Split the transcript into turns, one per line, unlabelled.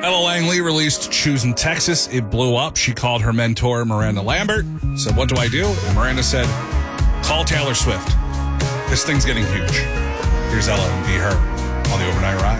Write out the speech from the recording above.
Ella Langley released Choosing Texas. It blew up. She called her mentor, Miranda Lambert, said, what do I do? And Miranda said, call Taylor Swift. This thing's getting huge. Here's Ella and Be Her on the Overnight Ride.